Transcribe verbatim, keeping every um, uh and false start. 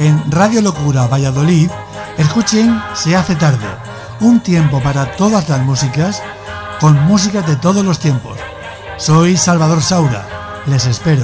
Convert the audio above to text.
en Radio Locura Valladolid, escuchen Se hace tarde, un tiempo para todas las músicas, con músicas de todos los tiempos. Soy Salvador Saura, les espero.